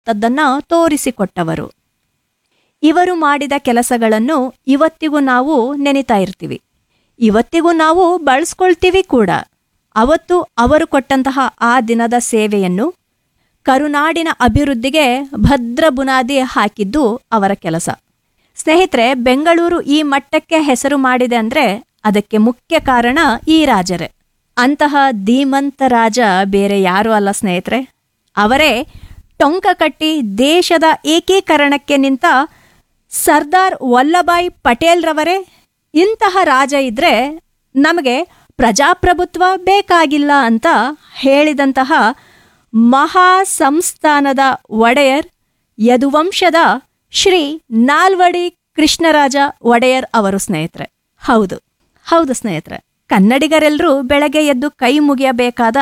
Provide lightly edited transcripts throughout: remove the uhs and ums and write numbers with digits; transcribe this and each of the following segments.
ಅನ್ನುವಂಥದ್ದನ್ನ ತೋರಿಸಿಕೊಟ್ಟವರು. ಇವರು ಮಾಡಿದ ಕೆಲಸಗಳನ್ನು ಇವತ್ತಿಗೂ ನಾವು ನೆನಿತಾ ಇರ್ತೀವಿ, ಇವತ್ತಿಗೂ ನಾವು ಬಳಸ್ಕೊಳ್ತೀವಿ ಕೂಡ. ಅವತ್ತು ಅವರು ಕೊಟ್ಟಂತಹ ಆ ದಿನದ ಸೇವೆಯನ್ನು ಕರುನಾಡಿನ ಅಭಿವೃದ್ಧಿಗೆ ಭದ್ರ ಬುನಾದಿ ಹಾಕಿದ್ದು ಅವರ ಕೆಲಸ. ಸ್ನೇಹಿತರೆ, ಬೆಂಗಳೂರು ಈ ಮಟ್ಟಕ್ಕೆ ಹೆಸರು ಮಾಡಿದೆ ಅಂದರೆ ಅದಕ್ಕೆ ಮುಖ್ಯ ಕಾರಣ ಈ ರಾಜರೇ. ಅಂತಹ ಧೀಮಂತ ರಾಜ ಬೇರೆ ಯಾರೂ ಅಲ್ಲ ಸ್ನೇಹಿತರೆ, ಅವರೇ ಟೊಂಕ ಕಟ್ಟಿ ದೇಶದ ಏಕೀಕರಣಕ್ಕೆ ನಿಂತ ಸರ್ದಾರ್ ವಲ್ಲಭಾಯ್ ಪಟೇಲ್ರವರೇ. ಇಂತಹ ರಾಜ ಇದ್ರೆ ನಮಗೆ ಪ್ರಜಾಪ್ರಭುತ್ವ ಬೇಕಾಗಿಲ್ಲ ಅಂತ ಹೇಳಿದಂತಹ ಮಹಾ ಸಂಸ್ಥಾನದ ಒಡೆಯರ್ ಯದುವಂಶದ ಶ್ರೀ ನಾಲ್ವಡಿ ಕೃಷ್ಣರಾಜ ಒಡೆಯರ್ ಅವರು ಸ್ನೇಹಿತರೆ. ಹೌದು ಹೌದು ಸ್ನೇಹಿತರೆ, ಕನ್ನಡಿಗರೆಲ್ಲರೂ ಬೆಳಗ್ಗೆ ಎದ್ದು ಕೈ ಮುಗಿಯಬೇಕಾದ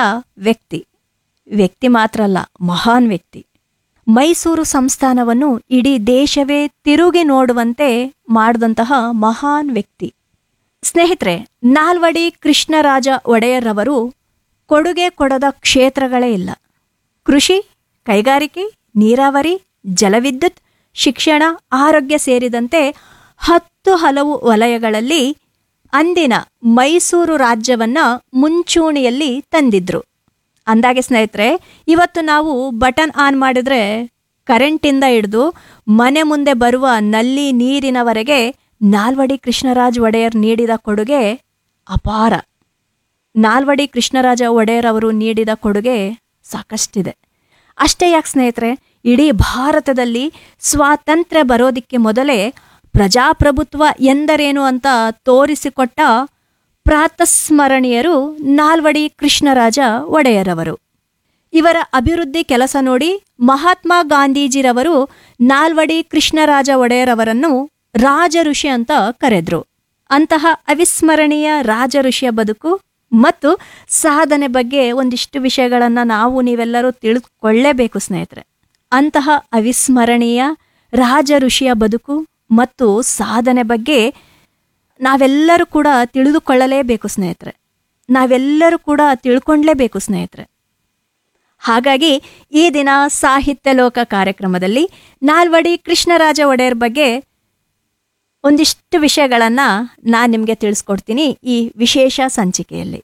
ವ್ಯಕ್ತಿ ಮಾತ್ರ ಅಲ್ಲ, ಮಹಾನ್ ವ್ಯಕ್ತಿ. ಮೈಸೂರು ಸಂಸ್ಥಾನವನ್ನು ಇಡೀ ದೇಶವೇ ತಿರುಗಿ ನೋಡುವಂತೆ ಮಾಡಿದಂತಹ ಮಹಾನ್ ವ್ಯಕ್ತಿ. ಸ್ನೇಹಿತರೆ, ನಾಲ್ವಡಿ ಕೃಷ್ಣರಾಜ ಒಡೆಯರ್ ಅವರು ಕೊಡುಗೆ ಕೊಡದ ಕ್ಷೇತ್ರಗಳೇ ಇಲ್ಲ. ಕೃಷಿ, ಕೈಗಾರಿಕೆ, ನೀರಾವರಿ, ಜಲವಿದ್ಯುತ್, ಶಿಕ್ಷಣ, ಆರೋಗ್ಯ ಸೇರಿದಂತೆ 10 ಹಲವು ವಲಯಗಳಲ್ಲಿ ಅಂದಿನ ಮೈಸೂರು ರಾಜ್ಯವನ್ನ ಮುಂಚೂಣಿಯಲ್ಲಿ ತಂದಿದ್ರು. ಅಂದಾಗೆ ಸ್ನೇಹಿತರೆ, ಇವತ್ತು ನಾವು ಬಟನ್ ಆನ್ ಮಾಡಿದ್ರೆ ಕರೆಂಟಿಂದ ಹಿಡಿದು ಮನೆ ಮುಂದೆ ಬರುವ ನಲ್ಲಿ ನೀರಿನವರೆಗೆ ನಾಲ್ವಡಿ ಕೃಷ್ಣರಾಜ ಒಡೆಯರ್ ನೀಡಿದ ಕೊಡುಗೆ ಅಪಾರ. ನಾಲ್ವಡಿ ಕೃಷ್ಣರಾಜ ಒಡೆಯರ್ ಅವರು ನೀಡಿದ ಕೊಡುಗೆ ಸಾಕಷ್ಟಿದೆ. ಅಷ್ಟೇ ಯಾಕೆ ಸ್ನೇಹಿತರೆ, ಇಡೀ ಭಾರತದಲ್ಲಿ ಸ್ವಾತಂತ್ರ್ಯ ಬರೋದಿಕ್ಕೆ ಮೊದಲೇ ಪ್ರಜಾಪ್ರಭುತ್ವ ಎಂದರೇನು ಅಂತ ತೋರಿಸಿಕೊಟ್ಟ ಪ್ರಾತಸ್ಮರಣೀಯರು ನಾಲ್ವಡಿ ಕೃಷ್ಣರಾಜ ಒಡೆಯರವರು. ಇವರ ಅಭಿವೃದ್ಧಿ ಕೆಲಸ ನೋಡಿ ಮಹಾತ್ಮ ಗಾಂಧೀಜಿರವರು ನಾಲ್ವಡಿ ಕೃಷ್ಣರಾಜ ಒಡೆಯರವರನ್ನು ರಾಜ ಋಷಿ ಅಂತ ಕರೆದ್ರು. ಅಂತಹ ಅವಿಸ್ಮರಣೀಯ ರಾಜ ಋಷಿಯ ಬದುಕು ಮತ್ತು ಸಾಧನೆ ಬಗ್ಗೆ ಒಂದಿಷ್ಟು ವಿಷಯಗಳನ್ನು ನಾವು ನೀವೆಲ್ಲರೂ ತಿಳಿದುಕೊಳ್ಳೇಬೇಕು ಸ್ನೇಹಿತರೆ. ಅಂತಹ ಅವಿಸ್ಮರಣೀಯ ರಾಜ ಋಷಿಯ ಬದುಕು ಮತ್ತು ಸಾಧನೆ ಬಗ್ಗೆ ನಾವೆಲ್ಲರೂ ಕೂಡ ತಿಳಿದುಕೊಳ್ಳಲೇಬೇಕು ಸ್ನೇಹಿತರೆ, ನಾವೆಲ್ಲರೂ ಕೂಡ ತಿಳ್ಕೊಂಡ್ಲೇಬೇಕು ಸ್ನೇಹಿತರೆ. ಹಾಗಾಗಿ ಈ ದಿನ ಸಾಹಿತ್ಯ ಲೋಕ ಕಾರ್ಯಕ್ರಮದಲ್ಲಿ ನಾಲ್ವಡಿ ಕೃಷ್ಣರಾಜ ಒಡೆಯರ್ ಬಗ್ಗೆ ಒಂದಿಷ್ಟು ವಿಷಯಗಳನ್ನು ನಾನು ನಿಮಗೆ ತಿಳಿಸ್ಕೊಡ್ತೀನಿ ಈ ವಿಶೇಷ ಸಂಚಿಕೆಯಲ್ಲಿ.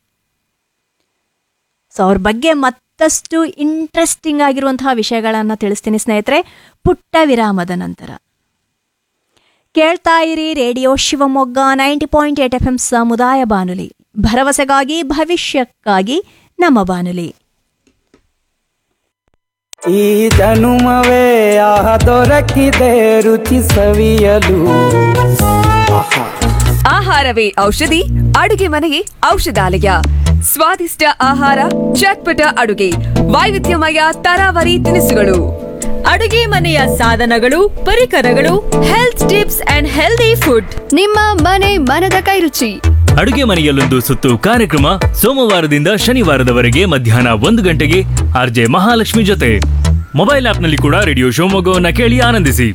ಸೊ ಅವ್ರ ಬಗ್ಗೆ ಮತ್ತಷ್ಟು ಇಂಟ್ರೆಸ್ಟಿಂಗ್ ಆಗಿರುವಂತಹ ವಿಷಯಗಳನ್ನು ತಿಳಿಸ್ತೀನಿ ಸ್ನೇಹಿತರೆ, ಪುಟ್ಟ ವಿರಾಮದ ನಂತರ. ಕೇಳ್ತಾ ಇರಿ ರೇಡಿಯೋ ಶಿವಮೊಗ್ಗ 90.8 FM ಸಮುದಾಯ ಬಾನುಲಿ, ಭರವಸೆಗಾಗಿ ಭವಿಷ್ಯಕ್ಕಾಗಿ ನಮ್ಮ ಬಾನುಲಿ. ಈ ಜನುಮವೇ ಆಹ ದೊರಕಿದೆ ರುಚಿ ಸವಿಯಲು. ಆಹಾರವೇ ಔಷಧಿ, ಅಡುಗೆ ಮನೆಯೇ ಔಷಧಾಲಯ. ಸ್ವಾದಿಷ್ಟ ಆಹಾರ, ಚಟ್ಪಟ ಅಡುಗೆ, ವೈವಿಧ್ಯಮಯ ತರಾವರಿ ತಿನಿಸುಗಳು, ಅಡುಗೆ ಮನೆಯ ಸಾಧನಗಳು, ಪರಿಕರಗಳು, health tips and healthy food. ನಿಮ್ಮ ಮನೆ ಮನದ ಕೈರುಚಿ. ಅಡುಗೆ ಮನೆಯಲ್ಲೊಂದು ಸುತ್ತು ಕಾರ್ಯಕ್ರಮ ಸೋಮವಾರದಿಂದ ಶನಿವಾರದವರೆಗೆ ಮಧ್ಯಾಹ್ನ 1 ಗಂಟೆಗೆ ಆರ್ಜೆ ಮಹಾಲಕ್ಷ್ಮಿ ಜೊತೆ. ಮೊಬೈಲ್ ಆಪ್ನಲ್ಲಿ ಕೂಡ ರೇಡಿಯೋ ಶಿವಮೊಗ್ಗವನ್ನ ಕೇಳಿ ಆನಂದಿಸಿ.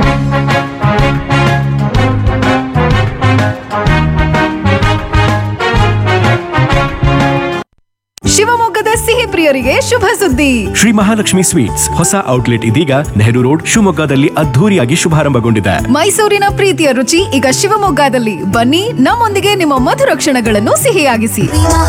ಶಿವಮೊಗ್ಗದ ಸಿಹಿ ಪ್ರಿಯರಿಗೆ ಶುಭ ಸುದ್ದಿ. ಶ್ರೀ ಮಹಾಲಕ್ಷ್ಮಿ ಸ್ವೀಟ್ಸ್ ಹೊಸ ಔಟ್ಲೆಟ್ ಇದೀಗ ನೆಹರು ರೋಡ್ ಶಿವಮೊಗ್ಗದಲ್ಲಿ ಅದ್ಧೂರಿಯಾಗಿ ಶುಭಾರಂಭಗೊಂಡಿದೆ. ಮೈಸೂರಿನ ಪ್ರೀತಿಯ ರುಚಿ ಈಗ ಶಿವಮೊಗ್ಗದಲ್ಲಿ. ಬನ್ನಿ, ನಮ್ಮೊಂದಿಗೆ ನಿಮ್ಮ ಮಧುರ ಕ್ಷಣಗಳನ್ನು ಸಿಹಿಯಾಗಿಸಿ.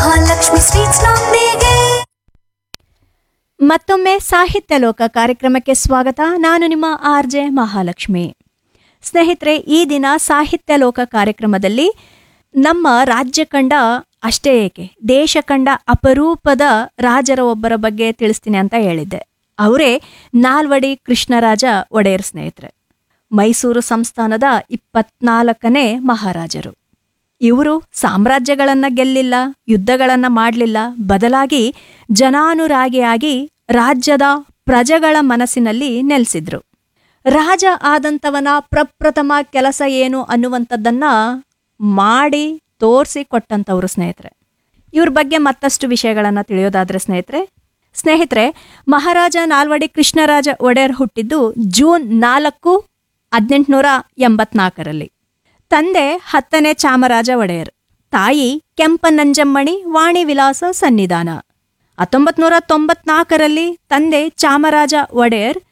ಮತ್ತೊಮ್ಮೆ ಸಾಹಿತ್ಯ ಲೋಕ ಕಾರ್ಯಕ್ರಮಕ್ಕೆ ಸ್ವಾಗತ. ನಾನು ನಿಮ್ಮ ಆರ್ಜೆ ಮಹಾಲಕ್ಷ್ಮಿ. ಸ್ನೇಹಿತರೆ, ಈ ದಿನ ಸಾಹಿತ್ಯ ಲೋಕ ಕಾರ್ಯಕ್ರಮದಲ್ಲಿ ನಮ್ಮ ರಾಜ್ಯ ಕಂಡ ಅಷ್ಟೇ ಏಕೆ ದೇಶ ಕಂಡ ಅಪರೂಪದ ರಾಜರ ಒಬ್ಬರ ಬಗ್ಗೆ ತಿಳಿಸ್ತೀನಿ ಅಂತ ಹೇಳಿದ್ದೆ. ಅವರೇ ನಾಲ್ವಡಿ ಕೃಷ್ಣರಾಜ ಒಡೆಯರ್ ಸ್ನೇಹಿತರೆ. ಮೈಸೂರು ಸಂಸ್ಥಾನದ 24ನೇ ಮಹಾರಾಜರು. ಇವರು ಸಾಮ್ರಾಜ್ಯಗಳನ್ನ ಗೆಲ್ಲಿಲ್ಲ, ಯುದ್ಧಗಳನ್ನ ಮಾಡಲಿಲ್ಲ, ಬದಲಾಗಿ ಜನಾನುರಾಗಿಯಾಗಿ ರಾಜ್ಯದ ಪ್ರಜೆಗಳ ಮನಸ್ಸಿನಲ್ಲಿ ನೆಲೆಸಿದ್ರು. ರಾಜ ಆದಂಥವನ ಪ್ರಪ್ರಥಮ ಕೆಲಸ ಏನು ಅನ್ನುವಂಥದ್ದನ್ನ ಮಾಡಿ ತೋರಿಸಿ ಕೊಟ್ಟಂಥವ್ರು ಸ್ನೇಹಿತರೆ. ಇವ್ರ ಬಗ್ಗೆ ಮತ್ತಷ್ಟು ವಿಷಯಗಳನ್ನು ತಿಳಿಯೋದಾದ್ರೆ ಸ್ನೇಹಿತರೆ, ಮಹಾರಾಜ ನಾಲ್ವಡಿ ಕೃಷ್ಣರಾಜ ಒಡೆಯರ್ ಹುಟ್ಟಿದ್ದು ಜೂನ್ 4, 1884ರಲ್ಲಿ. ತಂದೆ 10ನೇ ಚಾಮರಾಜ ಒಡೆಯರ್, ತಾಯಿ ಕೆಂಪನಂಜಮ್ಮಣಿ ವಾಣಿ ವಿಲಾಸ ಸನ್ನಿಧಾನ. 1994ರಲ್ಲಿ ತಂದೆ ಚಾಮರಾಜ ಒಡೆಯರ್